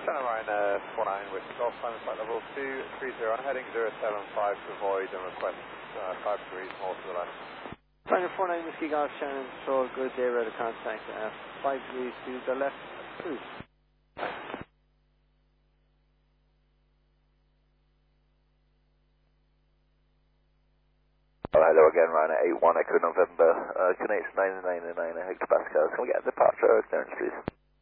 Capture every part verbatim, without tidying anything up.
Channel Ryan uh, four nine with Golf Time flight level two three zero, heading zero seven five to avoid and request uh, five degrees more to the left. Channel four nine Whiskey Golf Shannon, control good day, radar contact, uh, five degrees to the left, cruise. Oh, hello again, Ryan eight one Echo November, uh, Connect nine nine nine hectopascals. Can we get a departure clearance, please?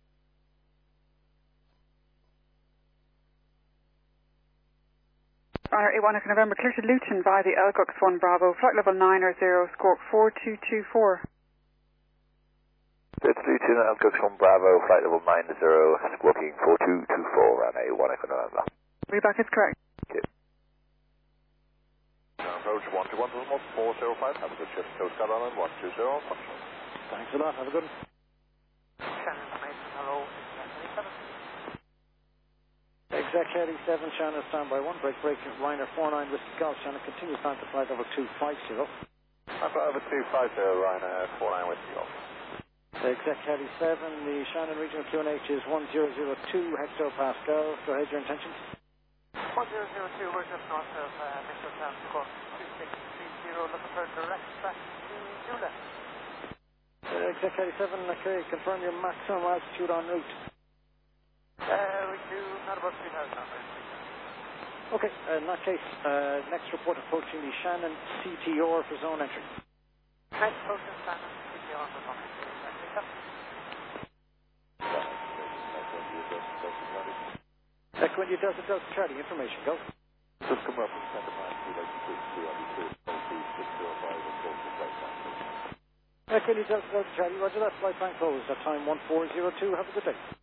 Runner eight one Echo November, clear to Luton via the Elgux one Bravo, flight level nine or zero, squawk four two two four. Clear to Luton, Elgux one Bravo, flight level nine zero, squawking four two two four, Ryan eight one Echo November. Readback is correct. Thank you. Approach one two one four zero five, have a good shift, Coast Guard Island one two zero, function. Thanks a lot, have a good one. Shannon, hello, Exec eighty-seven, Shannon, standby one, break, break, Ryanair four nine Whiskey Golf, Shannon, continue time to flight level two five zero. I've got over two five zero, Ryan uh, four nine with Golf. Exec eighty-seven, the Shannon regional Q N H is one zero zero two hectopascals, go ahead, your intentions. one zero zero two, we're just north of uh, Mitchell Town, squawk two six three zero, looking for direct back to Dula. Uh, Exec eighty-seven, okay, confirm your maximum altitude en route. Uh, we do not about three thousand numbers. Okay, uh, in that case, uh, next report approaching the Shannon C T R for zone entry. Next approaching Shannon, C T R for zone entry. Echo India Delta Delta Charlie, information, go. Just come up and send a man to like six two on the two six zero five and go to flight bank. Echo India Delta Delta Charlie, roger that, flight bank closed at time one four zero two, have a good day.